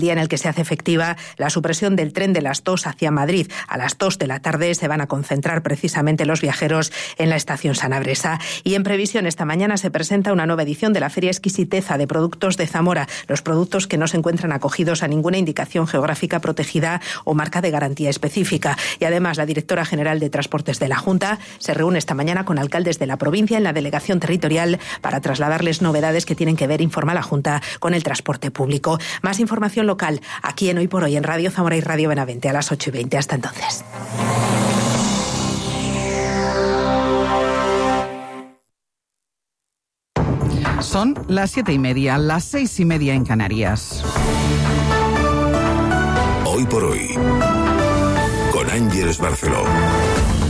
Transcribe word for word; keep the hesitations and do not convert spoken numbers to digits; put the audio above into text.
día en el que se hace efectiva la supresión del tren de las dos hacia Madrid. A las dos de la tarde se van a concentrar precisamente los viajeros en la estación Sanabresa. Y en previsión, esta mañana se presenta una nueva edición de la Feria Exquisiteza de Productos de Zamora, los productos que no se encuentran acogidos a ninguna indicación geográfica protegida o marca de garantía específica. Y además, la directora general de Transportes de la Junta se reúne esta mañana con alcaldes de la provincia en la delegación territorial para trasladarles novedades que tienen que ver, informa la Junta, con el transporte público. Más información local aquí en Hoy por Hoy en Radio Zamora y Radio Benavente a las ocho y veinte. Hasta entonces. Son las siete y media, las seis y media en Canarias. Hoy por Hoy con Ángeles Barceló.